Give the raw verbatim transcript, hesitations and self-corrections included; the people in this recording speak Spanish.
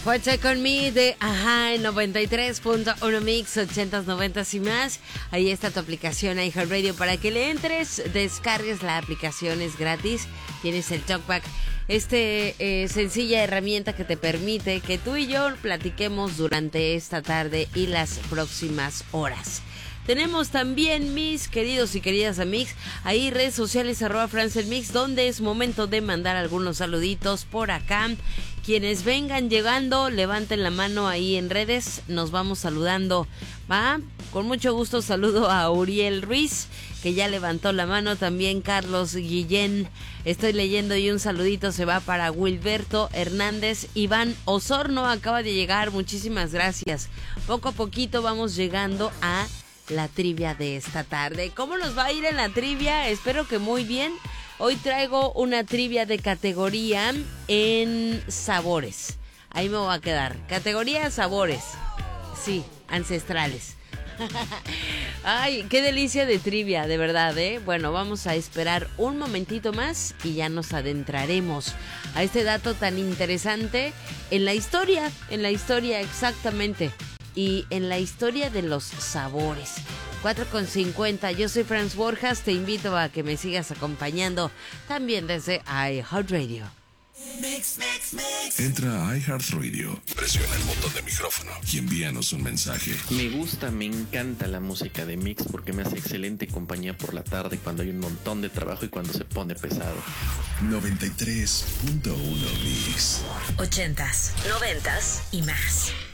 What's Con Me de Ajá en noventa y tres punto uno Mix, ochentas, noventas y más. Ahí está tu aplicación iHeartRadio para que le entres, descargues la aplicación, es gratis. Tienes el TalkBack, este eh, sencilla herramienta que te permite que tú y yo platiquemos durante esta tarde y las próximas horas. Tenemos también, mis queridos y queridas amigos, ahí redes sociales arroba francelmix, donde es momento de mandar algunos saluditos por acá. Quienes vengan llegando, levanten la mano ahí en redes, nos vamos saludando, ¿va? Con mucho gusto saludo a Uriel Ruiz, que ya levantó la mano, también Carlos Guillén, estoy leyendo, y un saludito se va para Wilberto Hernández. Iván Osorno acaba de llegar, muchísimas gracias. Poco a poquito vamos llegando a la trivia de esta tarde. ¿Cómo nos va a ir en la trivia? Espero que muy bien. Hoy traigo una trivia de categoría en sabores. Ahí me voy a quedar. Categoría sabores. Sí, ancestrales. Ay, qué delicia de trivia, de verdad, ¿eh? Bueno, vamos a esperar un momentito más y ya nos adentraremos a este dato tan interesante en la historia, en la historia exactamente. Y en la historia de los sabores. cuatro con cincuenta, yo soy Franz Borjas, te invito a que me sigas acompañando también desde iHeartRadio. Mix, mix, mix. Entra a iHeartRadio, presiona el botón de micrófono y envíanos un mensaje. Me gusta, me encanta la música de Mix porque me hace excelente compañía por la tarde cuando hay un montón de trabajo y cuando se pone pesado. noventa y tres punto uno Mix. Ochentas, noventas y más.